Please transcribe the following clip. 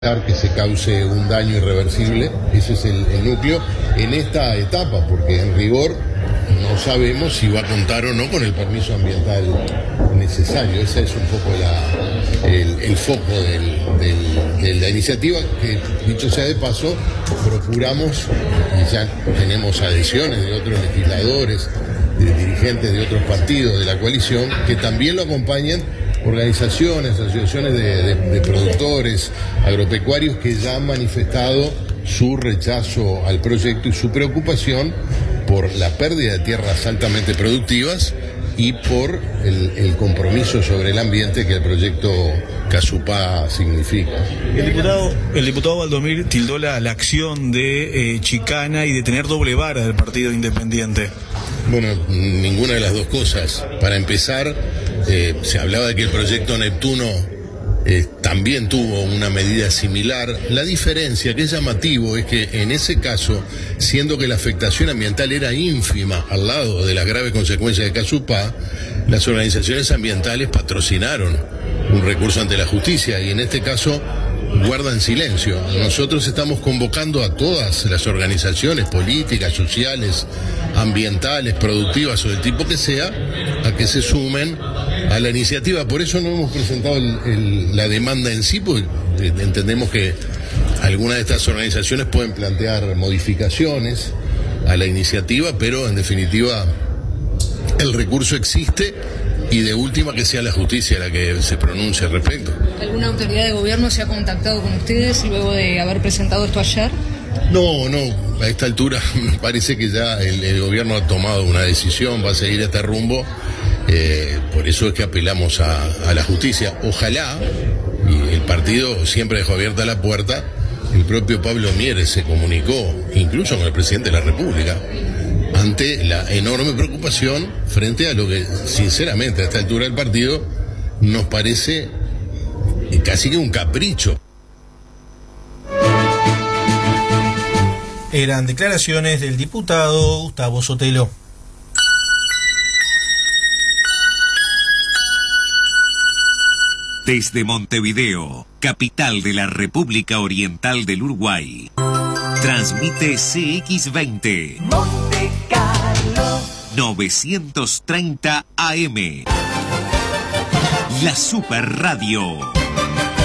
que se cause un daño irreversible. Ese es el núcleo en esta etapa, porque en rigor no sabemos si va a contar o no con el permiso ambiental necesario. Ese es un poco el foco de la iniciativa, que dicho sea de paso, procuramos, y ya tenemos adhesiones de otros legisladores, de dirigentes de otros partidos de la coalición, que también lo acompañan organizaciones, asociaciones de productores agropecuarios que ya han manifestado su rechazo al proyecto y su preocupación por la pérdida de tierras altamente productivas y por el compromiso sobre el ambiente que el proyecto Casupá significa. El diputado Valdomir tildó la acción de chicana y de tener doble vara del partido independiente. Bueno, ninguna de las dos cosas. Para empezar, se hablaba de que el proyecto Neptuno también tuvo una medida similar. La diferencia, que es llamativo, es que en ese caso, siendo que la afectación ambiental era ínfima al lado de las graves consecuencias de Casupá, las organizaciones ambientales patrocinaron un recurso ante la justicia y en este caso guardan silencio. Nosotros estamos convocando a todas las organizaciones políticas, sociales, ambientales, productivas o del tipo que sea, a que se sumen a la iniciativa. Por eso no hemos presentado la demanda en sí, porque entendemos que algunas de estas organizaciones pueden plantear modificaciones a la iniciativa, pero en definitiva el recurso existe y de última que sea la justicia la que se pronuncie al respecto. ¿Alguna autoridad de gobierno se ha contactado con ustedes luego de haber presentado esto ayer? No, a esta altura me parece que ya el gobierno ha tomado una decisión, va a seguir este rumbo, por eso es que apelamos a la justicia. Ojalá, y el partido siempre dejó abierta la puerta, el propio Pablo Mieres se comunicó, incluso con el presidente de la República, ante la enorme preocupación frente a lo que, sinceramente, a esta altura del partido, nos parece casi que un capricho. Eran declaraciones del diputado Gustavo Sotelo. Desde Montevideo, capital de la República Oriental del Uruguay, transmite CX20 Monte Carlo 930 AM, la Super Radio.